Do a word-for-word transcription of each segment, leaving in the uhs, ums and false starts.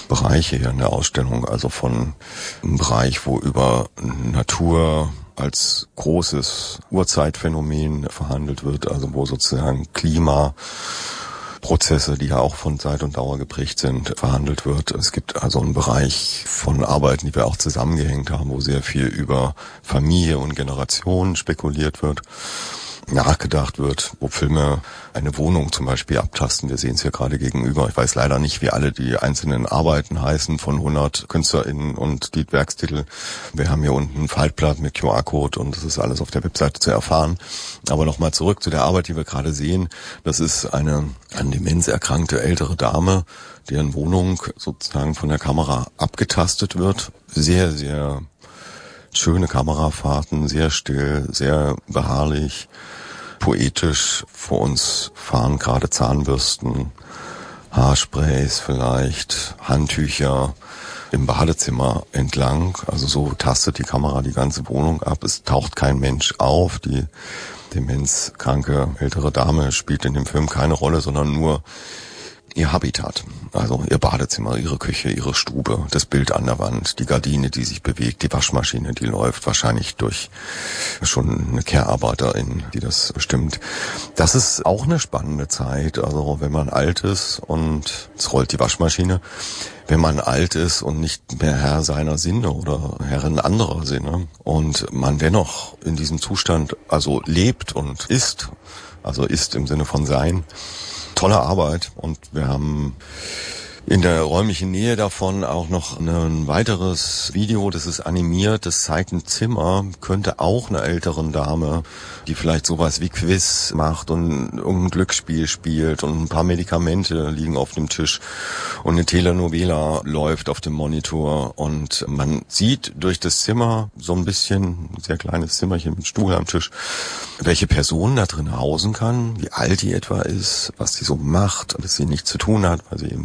Bereiche hier in der Ausstellung, also von einem Bereich, wo über Natur als großes Urzeitphänomen verhandelt wird, also wo sozusagen Klimaprozesse, die ja auch von Zeit und Dauer geprägt sind, verhandelt wird. Es gibt also einen Bereich von Arbeiten, die wir auch zusammengehängt haben, wo sehr viel über Familie und Generation spekuliert wird, nachgedacht wird, wo Filme eine Wohnung zum Beispiel abtasten. Wir sehen es hier gerade gegenüber. Ich weiß leider nicht, wie alle die einzelnen Arbeiten heißen von hundert KünstlerInnen und die Werkstitel. Wir haben hier unten ein Faltblatt mit Q R-Code und das ist alles auf der Webseite zu erfahren. Aber nochmal zurück zu der Arbeit, die wir gerade sehen. Das ist eine an Demenz erkrankte ältere Dame, deren Wohnung sozusagen von der Kamera abgetastet wird. Sehr, sehr schöne Kamerafahrten, sehr still, sehr beharrlich, poetisch. Vor uns fahren gerade Zahnbürsten, Haarsprays vielleicht, Handtücher im Badezimmer entlang. Also so tastet die Kamera die ganze Wohnung ab. Es taucht kein Mensch auf. Die demenzkranke ältere Dame spielt in dem Film keine Rolle, sondern nur ihr Habitat, also ihr Badezimmer, ihre Küche, ihre Stube, das Bild an der Wand, die Gardine, die sich bewegt, die Waschmaschine, die läuft, wahrscheinlich durch schon eine Care-Arbeiterin, die das bestimmt. Das ist auch eine spannende Zeit, also wenn man alt ist und es rollt die Waschmaschine, wenn man alt ist und nicht mehr Herr seiner Sinne oder Herrin anderer Sinne und man dennoch in diesem Zustand also lebt und ist, also ist im Sinne von sein, tolle Arbeit und wir haben in der räumlichen Nähe davon auch noch ein weiteres Video, das ist animiert, das zeigt ein Zimmer, könnte auch einer älteren Dame, die vielleicht sowas wie Quiz macht und irgendein Glücksspiel spielt und ein paar Medikamente liegen auf dem Tisch und eine Telenovela läuft auf dem Monitor und man sieht durch das Zimmer so ein bisschen, ein sehr kleines Zimmerchen mit Stuhl am Tisch, welche Person da drin hausen kann, wie alt die etwa ist, was sie so macht, dass sie nichts zu tun hat, weil sie eben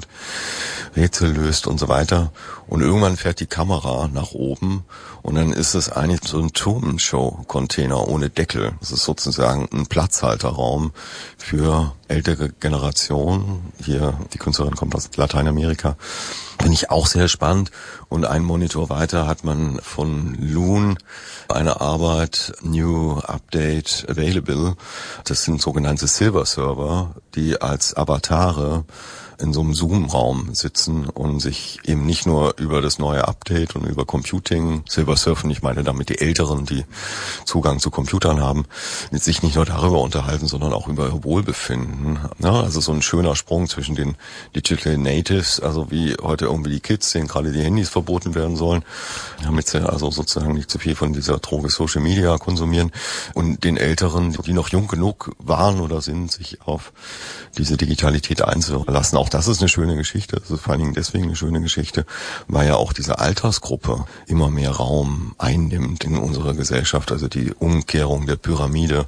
Rätsel löst und so weiter. Und irgendwann fährt die Kamera nach oben und dann ist es eigentlich so ein Truman-Show-Container ohne Deckel. Das ist sozusagen ein Platzhalterraum für ältere Generationen. Hier, die Künstlerin kommt aus Lateinamerika. Finde ich auch sehr spannend. Und einen Monitor weiter hat man von Loon eine Arbeit, New Update Available. Das sind sogenannte Silver Server, die als Avatare in so einem Zoom-Raum sitzen und sich eben nicht nur über das neue Update und über Computing, Silver Surfen, ich meine damit die Älteren, die Zugang zu Computern haben, sich nicht nur darüber unterhalten, sondern auch über ihr Wohlbefinden. Ja, also so ein schöner Sprung zwischen den Digital Natives, also wie heute irgendwie die Kids, denen gerade die Handys verboten werden sollen, damit sie also sozusagen nicht zu viel von dieser Droge Social Media konsumieren, und den Älteren, die noch jung genug waren oder sind, sich auf diese Digitalität einzulassen. Auch das ist eine schöne Geschichte. Das ist vor allen Dingen deswegen eine schöne Geschichte, weil ja auch diese Altersgruppe immer mehr Raum einnimmt in unserer Gesellschaft, also die Umkehrung der Pyramide.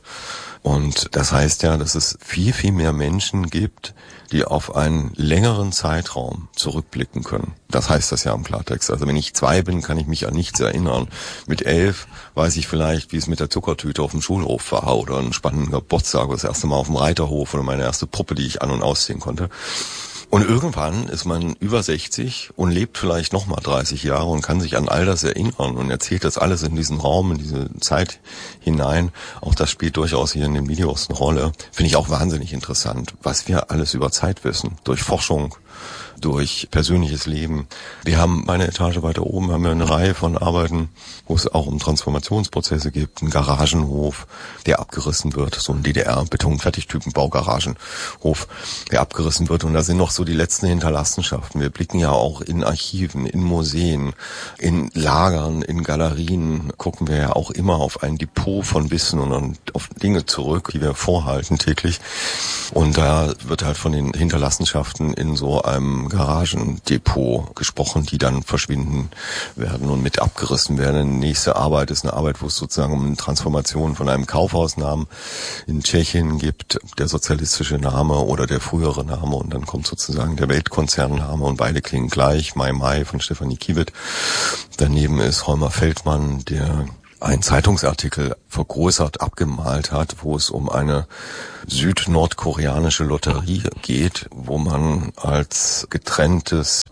Und das heißt ja, dass es viel, viel mehr Menschen gibt, die auf einen längeren Zeitraum zurückblicken können. Das heißt das ja im Klartext. Also wenn ich zwei bin, kann ich mich an nichts erinnern. Mit elf weiß ich vielleicht, wie es mit der Zuckertüte auf dem Schulhof war oder ein spannender Geburtstag, das erste Mal auf dem Reiterhof oder meine erste Puppe, die ich an- und ausziehen konnte. Und irgendwann ist man über sechzig und lebt vielleicht nochmal dreißig Jahre und kann sich an all das erinnern und erzählt das alles in diesen Raum, in diese Zeit hinein. Auch das spielt durchaus hier in den Videos eine Rolle. Finde ich auch wahnsinnig interessant, was wir alles über Zeit wissen. Durch Forschung, durch persönliches Leben. Wir haben eine Etage weiter oben, haben wir eine Reihe von Arbeiten, wo es auch um Transformationsprozesse gibt. Ein Garagenhof, der abgerissen wird. So ein D D R-Beton-Fertigtypen-Baugaragenhof, der abgerissen wird. Und da sind noch so die letzten Hinterlassenschaften. Wir blicken ja auch in Archiven, in Museen, in Lagern, in Galerien. Gucken wir ja auch immer auf ein Depot von Wissen und auf Dinge zurück, die wir vorhalten täglich. Und da wird halt von den Hinterlassenschaften in so einem Garagendepot gesprochen, die dann verschwinden werden und mit abgerissen werden. Die nächste Arbeit ist eine Arbeit, wo es sozusagen um eine Transformation von einem Kaufhausnamen in Tschechien gibt, der sozialistische Name oder der frühere Name, und dann kommt sozusagen der Weltkonzernname und beide klingen gleich, Mai Mai von Stefanie Kiewit. Daneben ist Holmer Feldmann, der einen Zeitungsartikel vergrößert abgemalt hat, wo es um eine südnordkoreanische Lotterie geht, wo man als getrenntes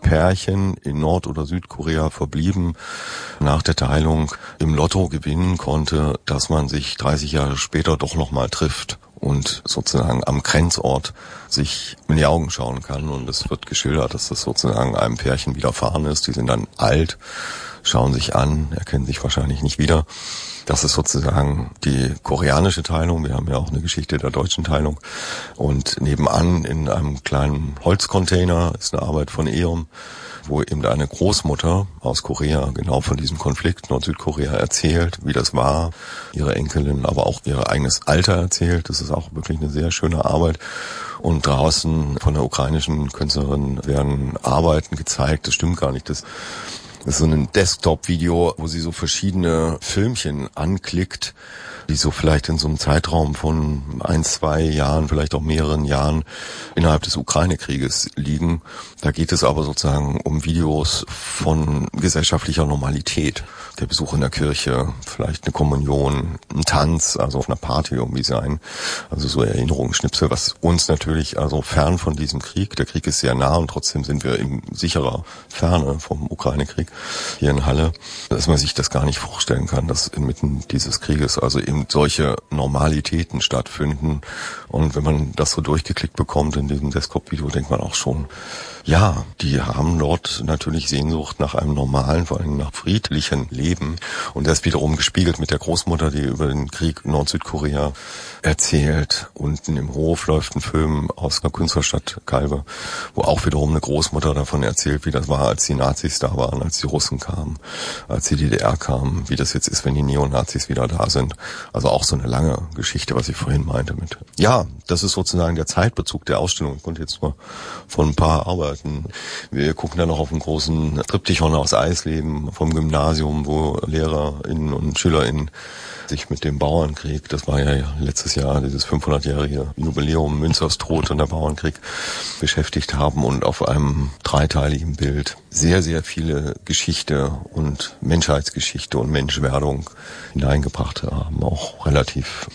Pärchen in Nord- oder Südkorea verblieben nach der Teilung im Lotto gewinnen konnte, dass man sich dreißig Jahre später doch nochmal trifft und sozusagen am Grenzort sich in die Augen schauen kann. Und es wird geschildert, dass das sozusagen einem Pärchen widerfahren ist. Die sind dann alt, schauen sich an, erkennen sich wahrscheinlich nicht wieder. Das ist sozusagen die koreanische Teilung. Wir haben ja auch eine Geschichte der deutschen Teilung. Und nebenan in einem kleinen Holzcontainer ist eine Arbeit von Eom, wo eben eine Großmutter aus Korea genau von diesem Konflikt Nord-Südkorea erzählt, wie das war, ihre Enkelin, aber auch ihr eigenes Alter erzählt. Das ist auch wirklich eine sehr schöne Arbeit. Und draußen von der ukrainischen Künstlerin werden Arbeiten gezeigt. Das stimmt gar nicht. Das Das ist so ein Desktop-Video, wo sie so verschiedene Filmchen anklickt, die so vielleicht in so einem Zeitraum von ein, zwei Jahren, vielleicht auch mehreren Jahren innerhalb des Ukraine-Krieges liegen. Da geht es aber sozusagen um Videos von gesellschaftlicher Normalität. Der Besuch in der Kirche, vielleicht eine Kommunion, ein Tanz, also auf einer Party irgendwie sein. Also so Erinnerungsschnipsel, was uns natürlich also fern von diesem Krieg, der Krieg ist sehr nah und trotzdem sind wir in sicherer Ferne vom Ukraine-Krieg hier in Halle, dass man sich das gar nicht vorstellen kann, dass inmitten dieses Krieges also eben solche Normalitäten stattfinden. Und wenn man das so durchgeklickt bekommt in diesem Desktop-Video, denkt man auch schon, ja, die haben dort natürlich Sehnsucht nach einem normalen, vor allem nach friedlichen Leben. Und das wiederum gespiegelt mit der Großmutter, die über den Krieg Nord-Südkorea erzählt. Unten im Hof läuft ein Film aus einer Künstlerstadt Kalbe, wo auch wiederum eine Großmutter davon erzählt, wie das war, als die Nazis da waren, als die Russen kamen, als die D D R kamen, wie das jetzt ist, wenn die Neonazis wieder da sind. Also auch so eine lange Geschichte, was ich vorhin meinte mit. Ja, das ist sozusagen der Zeitbezug der Ausstellung. Ich konnte jetzt nur von ein paar Arbeiten. Wir gucken dann noch auf einen großen Triptychon aus Eisleben vom Gymnasium, wo LehrerInnen und SchülerInnen sich mit dem Bauernkrieg, das war ja letztes Jahr dieses fünfhundertjährige Jubiläum Münzers Tod und der Bauernkrieg, beschäftigt haben und auf einem dreiteiligen Bild sehr, sehr viele Geschichte und Menschheitsgeschichte und Menschwerdung hineingebracht haben. Auch relativ,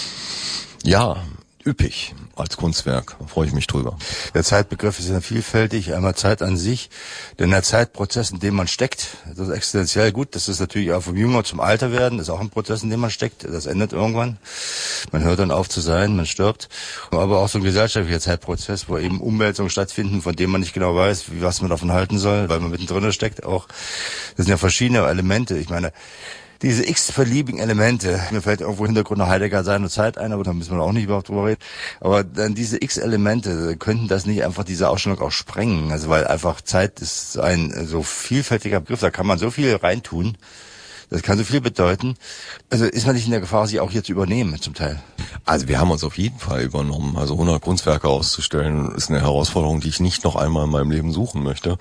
ja, üppig als Kunstwerk, da freue ich mich drüber. Der Zeitbegriff ist ja vielfältig, einmal Zeit an sich, denn der Zeitprozess, in dem man steckt, das ist existenziell gut, das ist natürlich auch vom Jünger zum Alter werden, das ist auch ein Prozess, in dem man steckt, das endet irgendwann, man hört dann auf zu sein, man stirbt, aber auch so ein gesellschaftlicher Zeitprozess, wo eben Umwälzungen stattfinden, von denen man nicht genau weiß, wie was man davon halten soll, weil man mittendrin steckt, auch, das sind ja verschiedene Elemente, ich meine, diese x-verliebigen Elemente, mir fällt irgendwo Hintergrund nach Heidegger seine Zeit ein, aber da müssen wir auch nicht überhaupt drüber reden. Aber dann diese x-Elemente, könnten das nicht einfach diese Ausstellung auch sprengen? Also weil einfach Zeit ist ein so vielfältiger Begriff, da kann man so viel reintun. Das kann so viel bedeuten. Also ist man nicht in der Gefahr, sie auch hier zu übernehmen zum Teil? Also wir haben uns auf jeden Fall übernommen. Also hundert Kunstwerke auszustellen, ist eine Herausforderung, die ich nicht noch einmal in meinem Leben suchen möchte.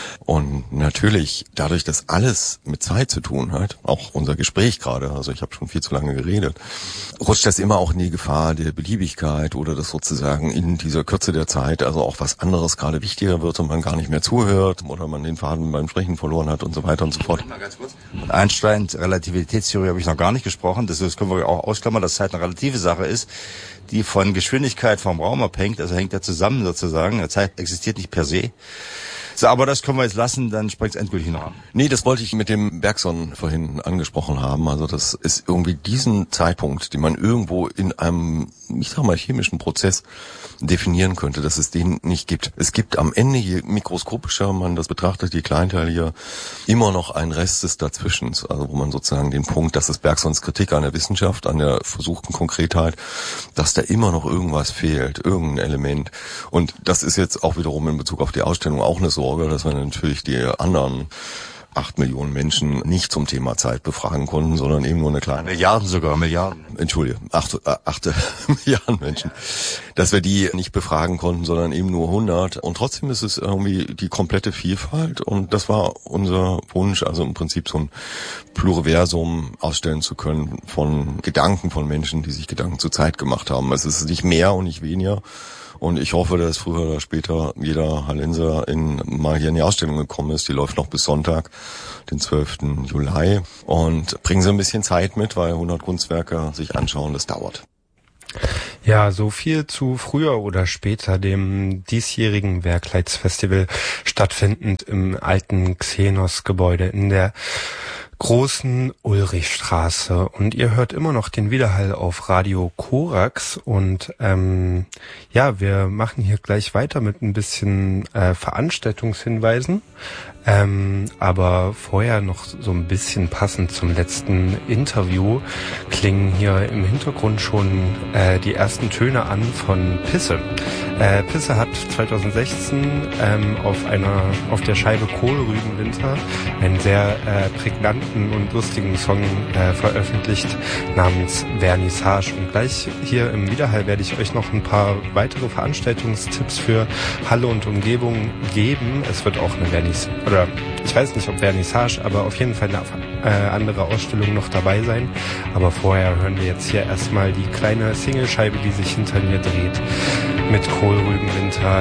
Und natürlich, dadurch, dass alles mit Zeit zu tun hat, auch unser Gespräch gerade, also ich habe schon viel zu lange geredet, rutscht das immer auch in die Gefahr der Beliebigkeit oder dass sozusagen in dieser Kürze der Zeit also auch was anderes gerade wichtiger wird und man gar nicht mehr zuhört oder man den Faden beim Sprechen verloren hat und so weiter und so fort. Mal ganz kurz. Einstein, Relativitätstheorie habe ich noch gar nicht gesprochen, das, das können wir auch ausklammern, dass Zeit eine relative Sache ist, die von Geschwindigkeit vom Raum abhängt, also hängt er zusammen sozusagen, Zeit existiert nicht per se. So, aber das können wir jetzt lassen, dann springt es endgültig noch an. Nee, das wollte ich mit dem Bergson vorhin angesprochen haben. Also das ist irgendwie diesen Zeitpunkt, den man irgendwo in einem, ich sag mal, chemischen Prozess definieren könnte, dass es den nicht gibt. Es gibt am Ende, je mikroskopischer man das betrachtet, je kleinteiliger, immer noch einen Rest des Dazwischens. Also wo man sozusagen den Punkt, das ist Bergsons Kritik an der Wissenschaft, an der versuchten Konkretheit, dass da immer noch irgendwas fehlt, irgendein Element. Und das ist jetzt auch wiederum in Bezug auf die Ausstellung auch eine Sorge, dass wir natürlich die anderen acht Millionen Menschen nicht zum Thema Zeit befragen konnten, sondern eben nur eine kleine... Milliarden sogar, Milliarden. Entschuldige, acht, äh, acht Milliarden Menschen. Dass wir die nicht befragen konnten, sondern eben nur hundert. Und trotzdem ist es irgendwie die komplette Vielfalt. Und das war unser Wunsch, also im Prinzip so ein Pluriversum ausstellen zu können von Gedanken von Menschen, die sich Gedanken zur Zeit gemacht haben. Es ist nicht mehr und nicht weniger. Und ich hoffe, dass früher oder später jeder Hallenser in, mal hier in die Ausstellung gekommen ist. Die läuft noch bis Sonntag, den zwölften Juli. Und bringen Sie ein bisschen Zeit mit, weil hundert Kunstwerke sich anschauen, das dauert. Ja, so viel zu früher oder später, dem diesjährigen Werkleitsfestival, stattfindend im alten Xenos-Gebäude in der großen Ulrichstraße. Und ihr hört immer noch den Widerhall auf Radio Korax. Und ähm, ja, wir machen hier gleich weiter mit ein bisschen äh, Veranstaltungshinweisen. Ähm, aber vorher noch so ein bisschen passend zum letzten Interview klingen hier im Hintergrund schon äh, die ersten Töne an von Pisse. Äh, Pisse hat zwanzig sechzehn ähm, auf einer auf der Scheibe Kohlrübenwinter einen sehr äh, prägnanten und lustigen Song äh, veröffentlicht namens Vernissage. Und gleich hier im Widerhall werde ich euch noch ein paar weitere Veranstaltungstipps für Halle und Umgebung geben. Es wird auch eine Vernissage, oder ich weiß nicht, ob Vernissage, aber auf jeden Fall eine äh, andere Ausstellung noch dabei sein. Aber vorher hören wir jetzt hier erstmal die kleine Singlescheibe, die sich hinter mir dreht, mit Kohlrübenwinter.